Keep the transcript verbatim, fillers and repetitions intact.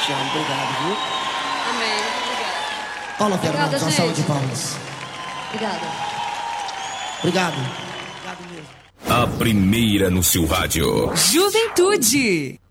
Te amo, obrigado, viu? Amém, obrigada. Paula Obrigada, Fernandes, uma gente. salva de palmas. Obrigada. Obrigado. Obrigado mesmo. A primeira no seu rádio. Juventude.